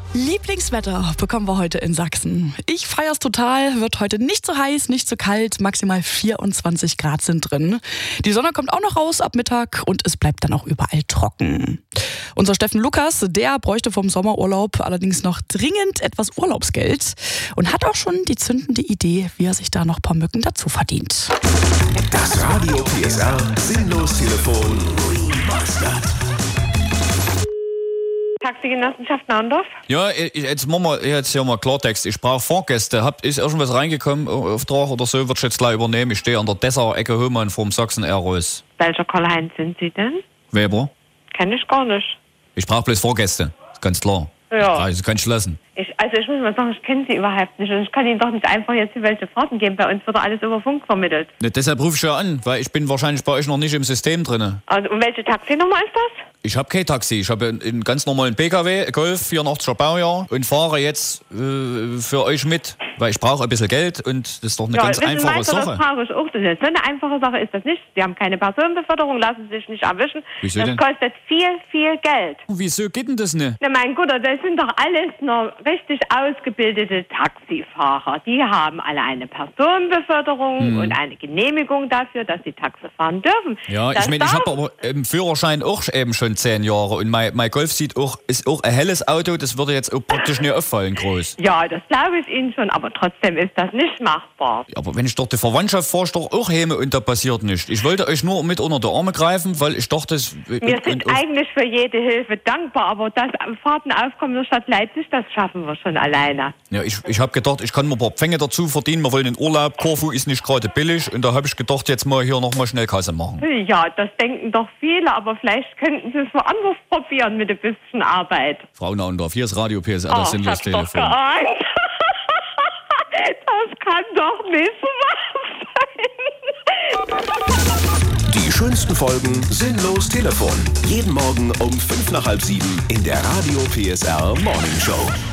Lieblingswetter bekommen wir heute in Sachsen. Ich feier's total, wird heute nicht zu heiß, nicht zu kalt, maximal 24 Grad sind drin. Die Sonne kommt auch noch raus ab Mittag und es bleibt dann auch überall trocken. Unser Steffen Lukas, der bräuchte vom Sommerurlaub allerdings noch dringend etwas Urlaubsgeld und hat auch schon die zündende Idee, wie er sich da noch ein paar Mücken dazu verdient. Das Radio PSR Sinnlos-Telefon Remastered. Taxigenossenschaft Naundorf. Ja, jetzt machen wir jetzt hier mal Klartext. Ich brauche Fahrgäste. Ist irgendwas reingekommen, Auftrag oder so? Würde ich jetzt gleich übernehmen. Ich stehe an der Dessau-Ecke Höhmann vom Sachsen Airways. Welcher Karl-Heinz sind Sie denn? Weber? Kenn ich gar nicht. Ich brauche bloß Fahrgäste. Ist ganz klar. Ja. Also kann ich lassen. Ich muss mal sagen, ich kenne Sie überhaupt nicht. Und ich kann Ihnen doch nicht einfach jetzt welche Fahrten geben. Bei uns wird alles über Funk vermittelt. Ne, deshalb rufe ich ja an, weil ich bin wahrscheinlich bei euch noch nicht im System drin. Also, und welche Taxinummer ist das? Ich habe kein Taxi. Ich habe einen ganz normalen PKW, Golf, 84er Baujahr und fahre jetzt für euch mit, weil ich brauche ein bisschen Geld und das ist doch eine ganz einfache Sache. Das brauche ich auch. Das ist so eine einfache Sache ist das nicht. Sie haben keine Personenbeförderung, lassen Sie sich nicht erwischen. Wieso das denn? kostet viel, viel Geld. Wieso geht denn das nicht? Na mein Gott, das sind doch alles noch richtig ausgebildete Taxifahrer. Die haben alle eine Personenbeförderung und eine Genehmigung dafür, dass sie Taxi fahren dürfen. Ja, ich meine, ich habe aber im Führerschein auch eben schon 10 Jahre und mein Golf ist auch ein helles Auto, das würde jetzt auch praktisch nicht auffallen groß. Ja, das glaube ich Ihnen schon, aber trotzdem ist das nicht machbar. Aber wenn ich doch die Verwandtschaft fahre, ich doch auch heime und da passiert nichts. Ich wollte euch nur mit unter die Arme greifen, weil ich dachte... Wir sind eigentlich für jede Hilfe dankbar, aber das Fahrtenaufkommen der Stadt Leipzig, das schaffen wir schon alleine. Ja, ich habe gedacht, ich kann mir ein paar Pfänge dazu verdienen. Wir wollen in Urlaub, Korfu ist nicht gerade billig und da habe ich gedacht, jetzt mal hier nochmal schnell Kasse machen. Ja, das denken doch viele, aber vielleicht könnten Sie es woanders probieren mit ein bisschen Arbeit. Frau Naundorf, hier ist Radio PSR, das Sinnlos-Telefon. Das kann doch nicht wahr sein. Die schönsten Folgen Sinnlos-Telefon. Jeden Morgen um 5 nach halb 7 in der Radio PSR Morning Show.